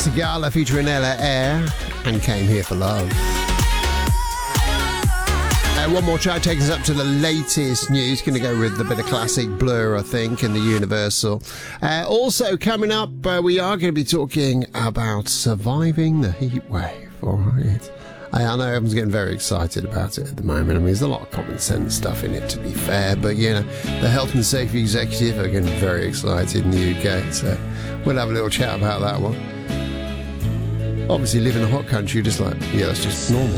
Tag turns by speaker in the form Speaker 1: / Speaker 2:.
Speaker 1: Sigala featuring Ella Air and Came Here for Love. One more track takes us up to the latest news. Going to go with a bit of classic Blur, I think, and the Universal. Also coming up, we are going to be talking about surviving the heat wave. All right. I know everyone's getting very excited about it at the moment. I mean, there's a lot of common sense stuff in it, to be fair. But, you know, the Health and Safety Executive are getting very excited in the UK. So we'll have a little chat about that one. Obviously, live in a hot country, just like, yeah, that's just normal.